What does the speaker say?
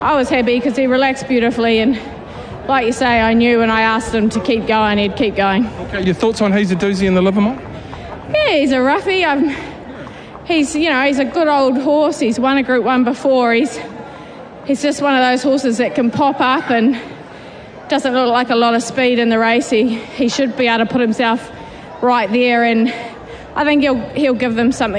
I was happy because he relaxed beautifully, and like you say, I knew when I asked him to keep going, he'd keep going. Okay, your thoughts on He's a Doozy in the Livermore? Yeah, he's a roughie. He's a good old horse. He's won a Group 1 before. He's just one of those horses that can pop up and doesn't look like a lot of speed in the race. He should be able to put himself right there, and I think he'll give them something